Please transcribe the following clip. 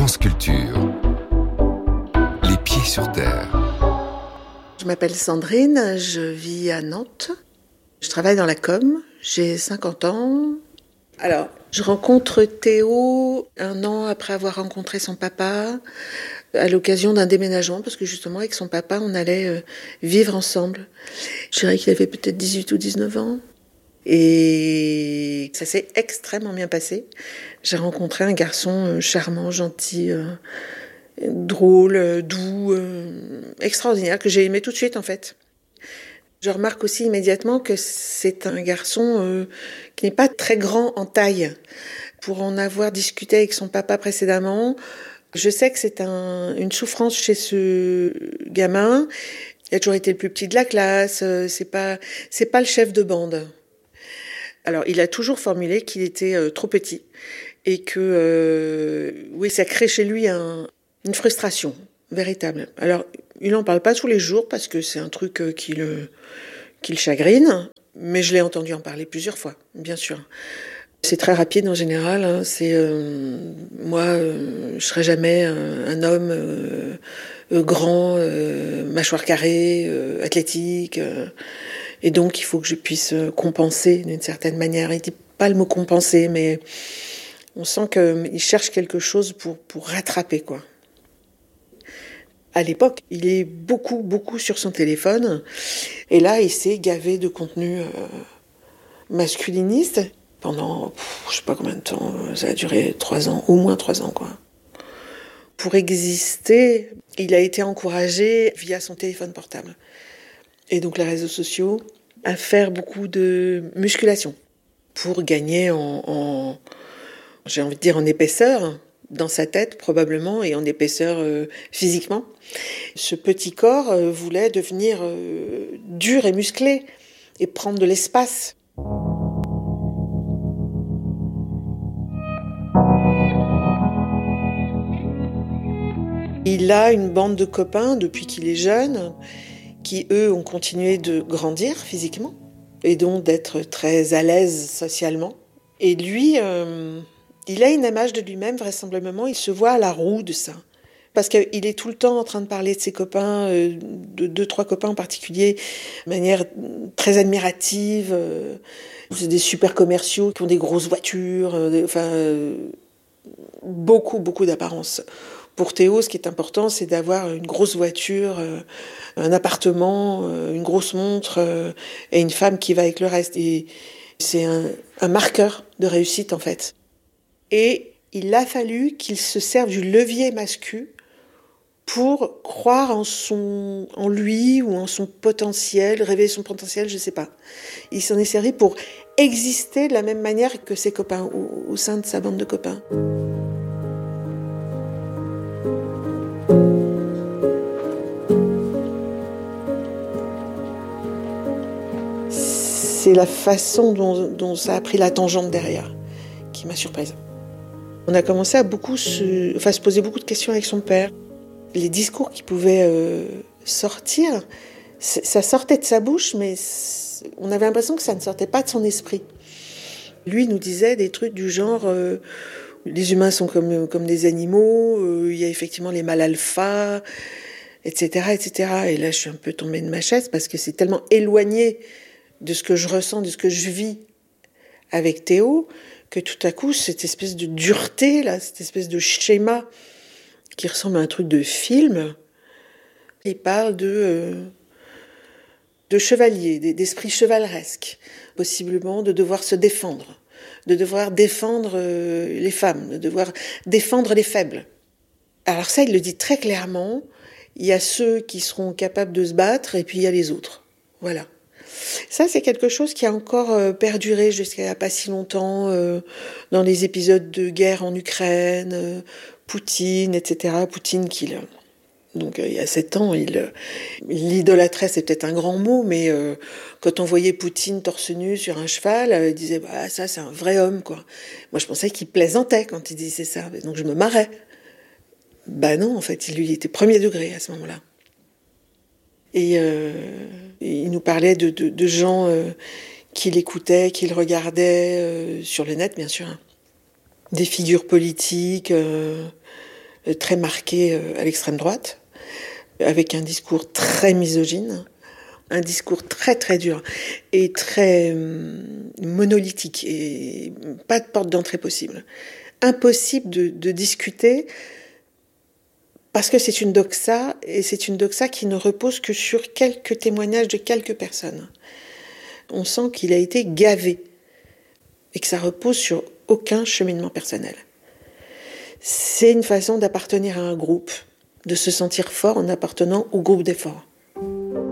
France Culture. Les pieds sur terre. Je m'appelle Sandrine, je vis à Nantes. Je travaille dans la com, j'ai 50 ans. Alors, je rencontre Théo 1 an après avoir rencontré son papa, à l'occasion d'un déménagement, parce que justement, avec son papa, on allait vivre ensemble. Je dirais qu'il avait peut-être 18 ou 19 ans. Et ça s'est extrêmement bien passé. J'ai rencontré un garçon charmant, gentil, drôle, doux, extraordinaire, que j'ai aimé tout de suite en fait. Je remarque aussi immédiatement que c'est un garçon qui n'est pas très grand en taille. Pour en avoir discuté avec son papa précédemment, je sais que c'est une souffrance chez ce gamin. Il a toujours été le plus petit de la classe, c'est pas le chef de bande. Alors, il a toujours formulé qu'il était trop petit et que, oui, ça crée chez lui une frustration véritable. Alors, il n'en parle pas tous les jours parce que c'est un truc qui le chagrine, mais je l'ai entendu en parler plusieurs fois, bien sûr. C'est très rapide en général. Hein. Moi, je serai jamais un homme grand, mâchoire carrée, athlétique. Et donc, il faut que je puisse compenser d'une certaine manière. Il dit pas le mot compenser, mais on sent qu'il cherche quelque chose pour rattraper, quoi. À l'époque, il est beaucoup, beaucoup sur son téléphone. Et là, il s'est gavé de contenu masculiniste pendant, je sais pas combien de temps, ça a duré 3 ans, au moins 3 ans, quoi. Pour exister, il a été encouragé via son téléphone portable. Et donc les réseaux sociaux, à faire beaucoup de musculation pour gagner j'ai envie de dire en épaisseur, dans sa tête probablement, et en épaisseur physiquement. Ce petit corps voulait devenir dur et musclé et prendre de l'espace. Il a une bande de copains depuis qu'il est jeune, qui, eux, ont continué de grandir physiquement et donc d'être très à l'aise socialement. Et lui, il a une image de lui-même, vraisemblablement, il se voit à la roue de ça. Parce qu'il est tout le temps en train de parler de ses copains, de 2-3 copains en particulier, de manière très admirative. C'est des super commerciaux qui ont des grosses voitures, beaucoup, beaucoup d'apparence. Pour Théo, ce qui est important, c'est d'avoir une grosse voiture, un appartement, une grosse montre et une femme qui va avec le reste. Et c'est un marqueur de réussite, en fait. Et il a fallu qu'il se serve du levier masculin pour croire en lui ou en son potentiel, révéler son potentiel, je ne sais pas. Il s'en est servi pour exister de la même manière que ses copains, au sein de sa bande de copains. C'est la façon dont ça a pris la tangente derrière qui m'a surprise. On a commencé à se poser beaucoup de questions avec son père. Les discours qui pouvaient sortir, ça sortait de sa bouche, mais on avait l'impression que ça ne sortait pas de son esprit. Lui nous disait des trucs du genre les humains sont comme des animaux, il y a effectivement les mâles alpha, etc., etc. Et là, je suis un peu tombée de ma chaise parce que c'est tellement éloigné de ce que je ressens, de ce que je vis avec Théo, que tout à coup, cette espèce de dureté, là, cette espèce de schéma qui ressemble à un truc de film, il parle de chevalier, d'esprit chevaleresque, possiblement de devoir se défendre, de devoir défendre les femmes, de devoir défendre les faibles. Alors ça, il le dit très clairement, il y a ceux qui seront capables de se battre et puis il y a les autres. Voilà. Ça, c'est quelque chose qui a encore perduré jusqu'à il n'y a pas si longtemps dans les épisodes de guerre en Ukraine, Poutine, etc. Poutine donc il y a 7 ans, il l'idolâtrait, c'est peut-être un grand mot, mais quand on voyait Poutine torse nu sur un cheval, il disait bah ça c'est un vrai homme quoi. Moi je pensais qu'il plaisantait quand il disait ça, donc je me marrais. Bah non, en fait, il était premier degré à ce moment-là. Et il nous parlait de gens qu'il écoutait, qu'il regardait sur le net, bien sûr. Des figures politiques, très marqué à l'extrême droite, avec un discours très misogyne, un discours très très dur et très monolithique et pas de porte d'entrée possible. Impossible de discuter parce que c'est une doxa et c'est une doxa qui ne repose que sur quelques témoignages de quelques personnes. On sent qu'il a été gavé et que ça repose sur aucun cheminement personnel. C'est une façon d'appartenir à un groupe, de se sentir fort en appartenant au groupe des forts.